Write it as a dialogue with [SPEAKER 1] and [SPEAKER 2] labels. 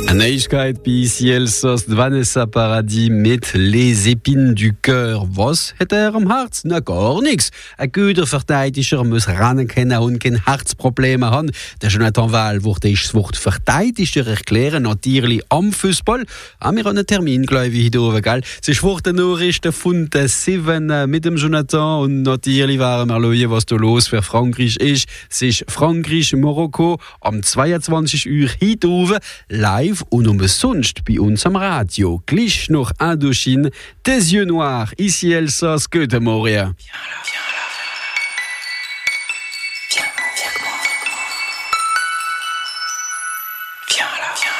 [SPEAKER 1] Eine Neuigkeit bei Cielsos, Vanessa Paradis mit Les Épines du Cœur. Was hat am Herz? Na, gar nichts. Ein guter Verteidiger muss rennen können und keine Herzprobleme haben. Der Jonathan Wahl wurde das Wort Verteidiger erklären, natürlich am Fußball. Wir haben einen Termin, glaube ich, hier oben, gell? Es ist vor der Nachrichten von der 7 mit dem Jonathan und natürlich werden wir schauen, was da los für Frankreich ist. Es ist Frankreich-Marokko am 22 Uhr hier oben, live und umsonst bei uns am Radio. Gleich noch Indochine, des yeux noirs, ici Elsass, guten Morgen.
[SPEAKER 2] Viens avec moi. Viens là.